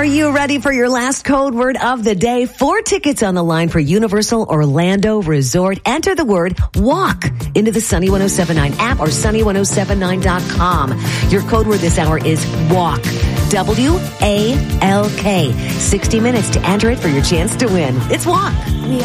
you ready for your last code word of the day? 4 tickets on the line for Universal Orlando Resort. Enter the word walk into the Sunny 107.9 app or sunny1079.com. Your code word this hour is walk. WALK. 60 minutes to enter it for your chance to win. It's walk.